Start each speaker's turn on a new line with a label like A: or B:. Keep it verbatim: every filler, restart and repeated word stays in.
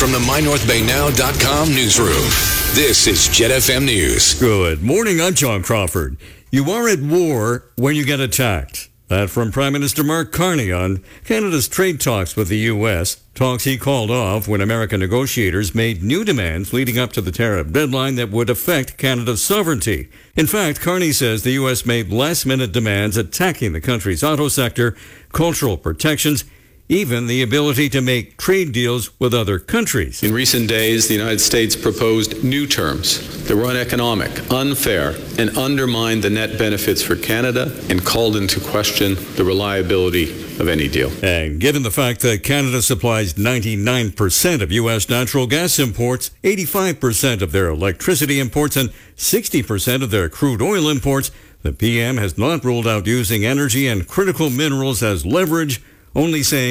A: from the my north bay now dot com newsroom. This is Jet F M News.
B: Good morning, I'm John Crawford. You are at war when you get attacked. That from Prime Minister Mark Carney on Canada's trade talks with the U S. Talks he called off when American negotiators made new demands leading up to the tariff deadline that would affect Canada's sovereignty. In fact, Carney says the U S made last-minute demands attacking the country's auto sector, cultural protections, even the ability to make trade deals with other countries.
C: In recent days, the United States proposed new terms that were uneconomic, unfair, and undermined the net benefits for Canada and called into question the reliability of any deal.
B: And given the fact that Canada supplies ninety-nine percent of U S natural gas imports, eighty-five percent of their electricity imports, and sixty percent of their crude oil imports, the P M has not ruled out using energy and critical minerals as leverage, only saying